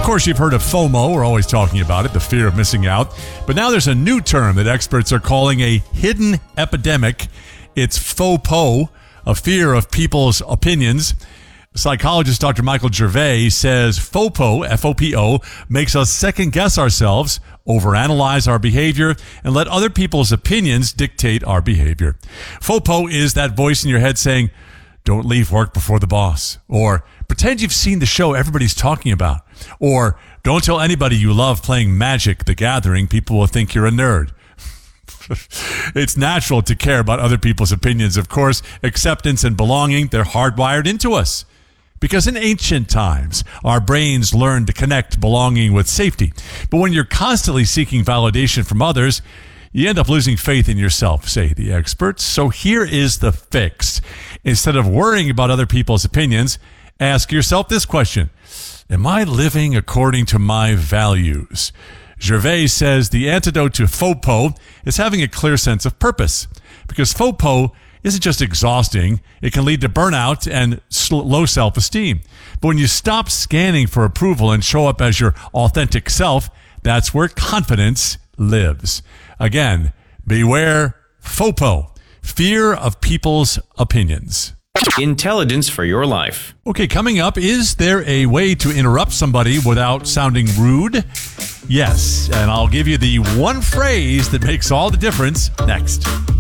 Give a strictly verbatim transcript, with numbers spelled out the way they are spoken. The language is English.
course, you've heard of FOMO. We're always talking about it, the fear of missing out. But now there's a new term that experts are calling a hidden epidemic. It's FOPO, a fear of people's opinions. Psychologist Doctor Michael Gervais says FOPO, F O P O, makes us second-guess ourselves, overanalyze our behavior, and let other people's opinions dictate our behavior. FOPO is that voice in your head saying, don't leave work before the boss, or pretend you've seen the show everybody's talking about, or don't tell anybody you love playing Magic: The Gathering, people will think you're a nerd. It's natural to care about other people's opinions, of course. Acceptance and belonging, they're hardwired into us. Because in ancient times, our brains learned to connect belonging with safety. But when you're constantly seeking validation from others, you end up losing faith in yourself, say the experts. So here is the fix. Instead of worrying about other people's opinions, ask yourself this question: am I living according to my values? Gervais says the antidote to FOPO is having a clear sense of purpose. Because FOPO isn't just exhausting, it can lead to burnout and low self-esteem. But when you stop scanning for approval and show up as your authentic self, that's where confidence lives. Again, beware FOPO, fear of people's opinions. Intelligence for your life. Okay, coming up, is there a way to interrupt somebody without sounding rude? Yes, and I'll give you the one phrase that makes all the difference next.